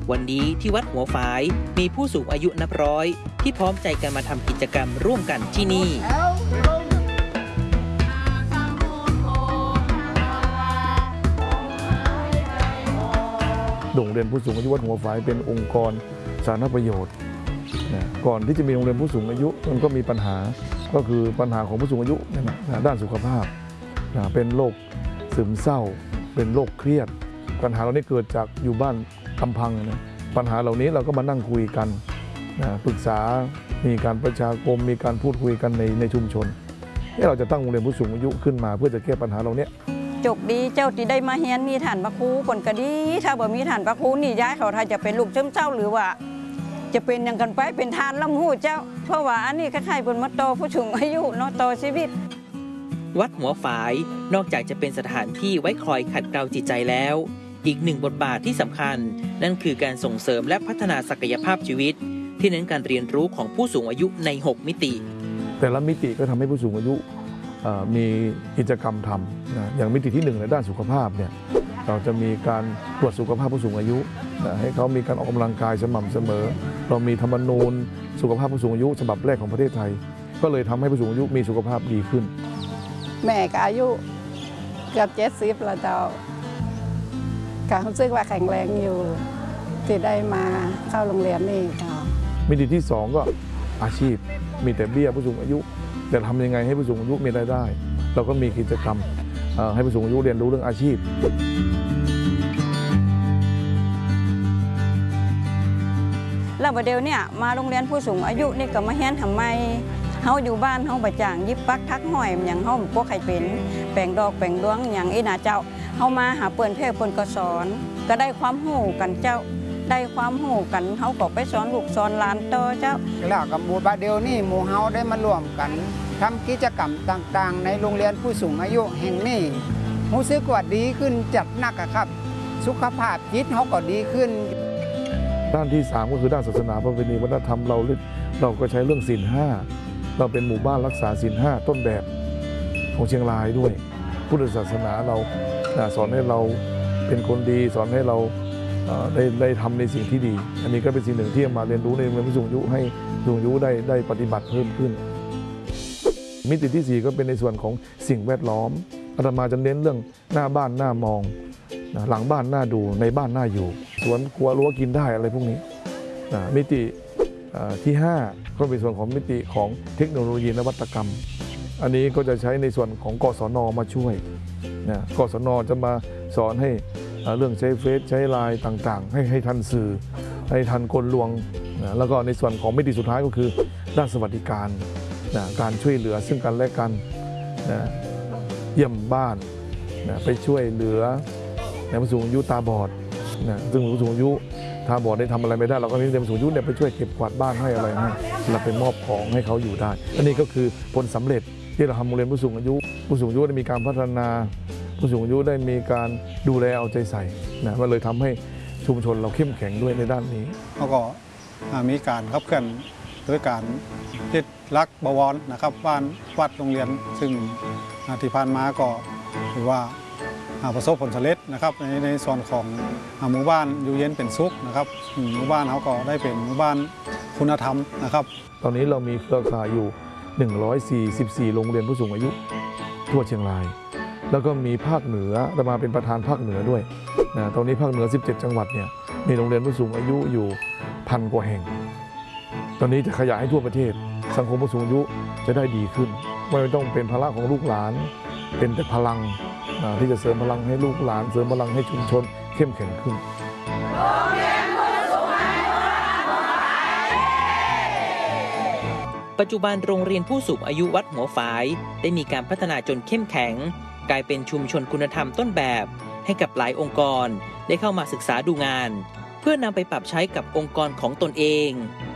วันนี้ที่วัดหัวฝายมีผู้สูงอายุนับร้อยที่พร้อมใจกันมาทำกิจกรรมร่วมกันที่นี่โรงเรียนผู้สูงอายุวัดหัวฝายเป็นองค์กรสาธารณประโยชน์ก่อนที่จะมีโรงเรียนผู้สูงอายุมันก็มีปัญหาก็คือปัญหาของผู้สูงอายุด้านสุขภาพเป็นโรคซึมเศร้าเป็นโรคเครียดปัญหาเหล่านี้เกิดจากอยู่บ้านลำพังปัญหาเหล่านี้เราก็มานั่งคุยกันปรึกษามีการประชาคมมีการพูดคุยกันในชุมชนที่เราจะตั้งโรงเรียนผู้สูงอายุขึ้นมาเพื่อจะแก้ปัญหาเหล่านี้จกดีเจ้าที่ได้มาเฮียนมีฐานพระครูผลก็ดีถ้าบ่มีฐานพระครูนี่ย้ายเขาถ้าจะเป็นลูกซึมเศร้าหรือว่าจะเป็นอย่างกันไปเป็นทานลำหูเจ้าเพราะว่าอันนี้คล้ายๆบนมโตผู้สูงอายุเนาะโตชีวิตวัดหัวฝายนอกจากจะเป็นสถานที่ไว้คอยขัดเกลาจิตใจแล้วอีกหนึ่งบทบาทที่สำคัญนั่นคือการส่งเสริมและพัฒนาศักยภาพชีวิตที่เน้นการเรียนรู้ของผู้สูงอายุใน6มิติแต่ละมิติก็ทำให้ผู้สูงอายุมีกิจกรรมทำอย่างมิติที่1ในด้านสุขภาพเนี่ยเราจะมีการตรวจสุขภาพผู้สูงอายุให้เขามีการออกกำลังกายสม่ำเสมอเรามีธรรมนูญสุขภาพผู้สูงอายุฉบับแรกของประเทศไทยก็เลยทำให้ผู้สูงอายุมีสุขภาพดีขึ้นแม่ก็อายุเกือบ70แล้วเจ้าการรู้สึกว่าแข็งแรงอยู่ที่ได้มาเข้าโรงเรียนนี่ค่ะมิติที่2ก็อาชีพมีแต่เบี้ยผู้สูงอายุแต่ทำยังไงให้ผู้สูงอายุมีรายได้เราก็มีกิจกรรมให้ผู้สูงอายุเรียนรู้เรื่องอาชีพแล้วประเดี๋ยวเนี่ยมาโรงเรียนผู้สูงอายุนี่ก็มาเฮียนทำไมเฮาอยู่บ้านเฮาประจ่างยิบปักทักห้อยอย่างเฮาพวกใครเป็นแปลงดอกแปลงดวงอย่างอีน่าเจ้าเฮามาหาเปิ้นเพ่เปิ้นก็สอนก็ได้ความรู้กันเจ้าได้ความรู้กันเฮาก็ไปสอนลูกสอนหลานต่อเจ้าแล้วกับหมู่บ้านเดียวนี่หมู่เฮาได้มาร่วมกันทำกิจกรรมต่างๆในโรงเรียนผู้สูงอายุแห่งนี้รู้สึกว่าดีขึ้นจัดหนักครับสุขภาพจิตเฮาก็ดีขึ้นด้านที่3ก็คือด้านศาสนาประเพณีวัฒนธรรมเราก็ใช้เรื่องศีล 5เราเป็นหมู่บ้านรักษาศีล 5ต้นแบบของเชียงรายด้วยพุทธศาสนาเราสอนให้เราเป็นคนดีสอนให้เราได้ทำในสิ่งที่ดีอันนี้ก็เป็นสิ่งหนึ่งที่มาเรียนรู้ในโรงเรียนผู้สูงอายุให้ผู้สูงอายุได้ปฏิบัติเพิ่มขึ้นมิติที่4ก็เป็นในส่วนของสิ่งแวดล้อมอาตมาจะเน้นเรื่องหน้าบ้านหน้ามองหลังบ้านหน้าดูในบ้านหน้าอยู่สวนครัวรั้วกินได้อะไรพวกนี้มิติที่5ก็เป็นส่วนของมิติของเทคโนโลยีนวัตกรรมอันนี้ก็จะใช้ในส่วนของกศน.มาช่วยกศน.จะมาสอนให้เรื่องใช้เฟซใช้ไลน์ต่างๆให้ทันสื่อให้ทันกลลวงแล้วก็ในส่วนของมิติสุดท้ายก็คือด้านสวัสดิการการช่วยเหลือซึ่งกันและกันเยี่ยมบ้านไปช่วยเหลือผู้สูงอายุตาบอดซึ่งผู้สูงอายุตาบอดได้ทำอะไรไม่ได้เราก็มีผู้สูงอายุไปช่วยเก็บกวาดบ้านให้อะไรให้เราไปมอบของให้เขาอยู่ได้อันนี้ก็คือผลสำเร็จที่เราทำโรงเรียนผู้สูงอายุได้มีการพัฒนาผู้สูงอายุได้มีการดูแลเอาใจใส่มันเลยทำให้ชุมชนเราเข้มแข็งด้วยในด้านนี้แล้วก็มีการขับเคลื่อนด้วยการยึดรักบวรนะครับบ้านวัดโรงเรียนซึ่งที่ผ่านมาก็ถือว่าประสบผลสำเร็จนะครับในส่วนของหมู่บ้านอยู่เย็นเป็นสุขนะครับหมู่บ้านเขาก็ได้เป็นหมู่บ้านคุณธรรมนะครับตอนนี้เรามีเครือข่ายอยู่144โรงเรียนผู้สูงอายุทั่วเชียงรายแล้วก็มีภาคเหนือจะมาเป็นประธานภาคเหนือด้วยตอนนี้ภาคเหนือ17จังหวัดเนี่ยมีโรงเรียนผู้สูงอายุอยู่1,000 กว่าแห่งตอนนี้จะขยายให้ทั่วประเทศสังคมผู้สูงอายุจะได้ดีขึ้นไม่ต้องเป็นภาระของลูกหลานเป็นแต่พลังที่จะเสริมพลังให้ลูกหลานเสริมพลังให้ชุมชนเข้มแข็งขึ้นปัจจุบันโรงเรียนผู้สูงอายุวัดหัวฝายได้มีการพัฒนาจนเข้มแข็งกลายเป็นชุมชนคุณธรรมต้นแบบให้กับหลายองค์กรได้เข้ามาศึกษาดูงานเพื่อนำไปปรับใช้กับองค์กรของตนเอง